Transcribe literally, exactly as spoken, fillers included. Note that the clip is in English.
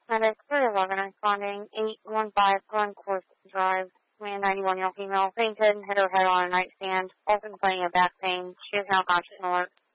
Medic three eleven responding, eight one five Glen Course Drive, man ninety-one year old female, fainted and hit her head on a nightstand, also complaining of back pain. She is now conscious and alert.